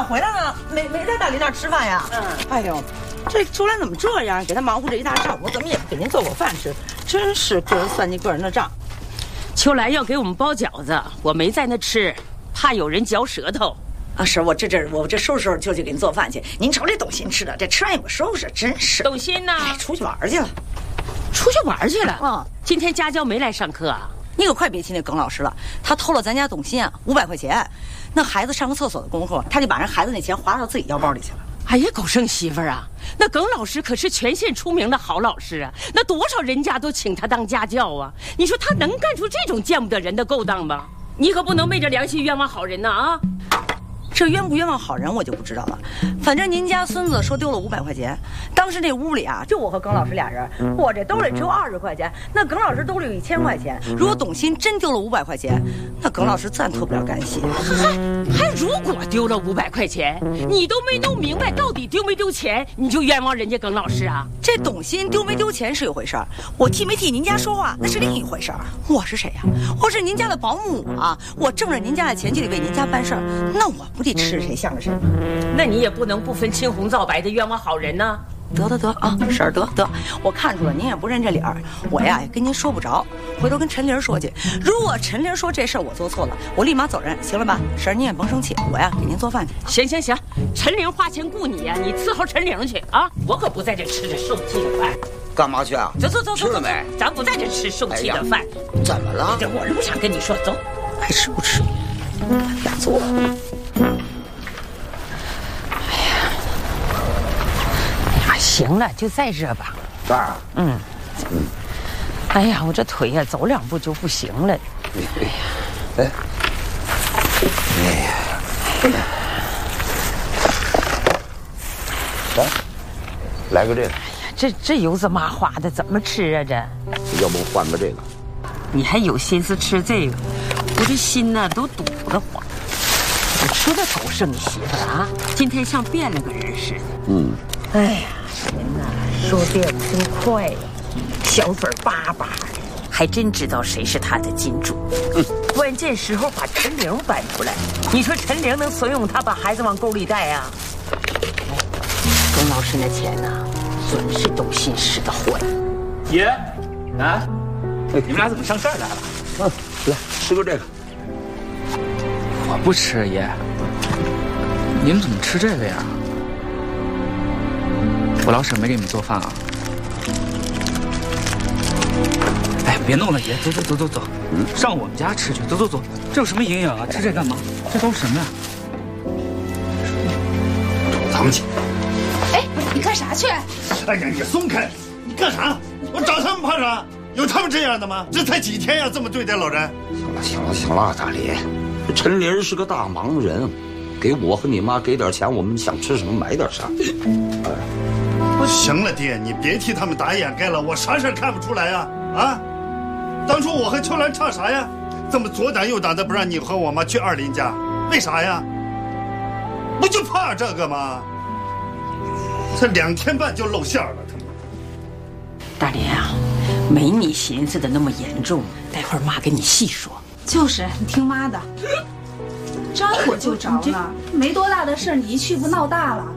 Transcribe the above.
回来了，没在大林那儿吃饭呀？哎呦，这秋兰怎么这样？给他忙活这一大上午，怎么也不给您做口饭吃？真是个人算计个人的账。 秋兰要给我们包饺子，我没在那吃，怕有人嚼舌头。 啊，是我这收拾就去给您做饭去。您瞅这董鑫吃的，这吃完也不收拾，真是。 董鑫呢？ 出去玩去了。 出去玩去了。今天家教没来上课啊？ 你可快别提那耿老师了，他偷了咱家董鑫啊500块钱，那孩子上个厕所的功夫，他就把人孩子那钱划到自己腰包里去了。 哎呀，狗剩媳妇儿啊！那耿老师可是全县出名的好老师啊，那多少人家都请他当家教啊！你说他能干出这种见不得人的勾当吗？你可不能昧着良心冤枉好人呐啊！ 这冤不冤枉好人我就不知道了，反正您家孙子说丢了500块钱，当时那屋里啊就我和耿老师俩人，我这兜里只有20块钱，那耿老师兜里有1000块钱。如果董鑫真丢了500块钱，那耿老师自然脱不了干系。 还如果丢了500块钱，你都没弄明白到底丢没丢钱，你就冤枉人家耿老师啊？ 这董鑫丢没丢钱是一回事儿，我替没替您家说话那是另一回事儿。我是谁呀？我是您家的保姆啊，我挣着您家的钱就得为您家办事儿，那我不得吃谁像个谁？ 那你也不能不分青红皂白的冤枉好人呢。 得啊，婶儿得，我看出了您也不认这理儿，我呀也跟您说不着，回头跟陈玲说去。如果陈玲说这事儿我做错了，我立马走人，行了吧？婶儿您也甭生气，我呀给您做饭去。 行，陈玲花钱雇你呀，你伺候陈玲去啊！我可不在这吃这受气的饭。 干嘛去啊？ 走， 吃了没？ 咱不在这吃受气的饭。 怎么了？ 这我路上跟你说，走， 爱吃不吃，俩做。 行了，就再热吧。 爸。 哎呀，我这腿呀，走2步就不行了。 来个这个。 哎呀，这油子麻花的，怎么吃啊？这要不换个这个？ 你还有心思吃这个？我这心呢都堵得慌。我说的狗剩媳妇啊，今天像变了个人似的。哎呀。人呐，说的也真快呀，小嘴巴巴的，还真知道谁是他的金主。关键时候把陈玲搬出来，你说陈玲能怂恿他把孩子往沟里带啊？耿老师那钱呢，准是董鑫使的坏。 爷，啊，你们俩怎么上这儿来了？ 来吃个这个。 我不吃，爷。你们怎么吃这个呀？我老婶没给你们做饭啊？哎，别弄了，爷，走，上我们家吃去，走，这有什么营养啊？吃这干嘛？这都是什么呀？ 咱们去。 哎，你干啥去？ 哎呀，你松开！你干啥？我找他们怕啥？有他们这样的吗？这才几天呀，这么对待老人？ 行了，大李，陈林是个大忙人，给我和你妈给点钱，我们想吃什么买点啥。 行了，爹，你别替他们打掩盖了，我啥事看不出来呀？啊，当初我和秋兰差啥呀？这么左挡右挡的不让你和我妈去二林家，为啥呀？不就怕这个吗？这2天半就露馅了，他们。 大林啊，没你寻思的那么严重，待会儿妈给你细说。 就是你听妈的，着火就着了，没多大的事，你一去不闹大了。